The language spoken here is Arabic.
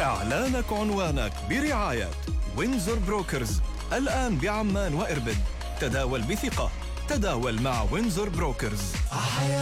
إعلانك عنوانك برعاية وينزور بروكرز، الآن بعمان وإربد. تداول بثقة، تداول مع وينزور بروكرز.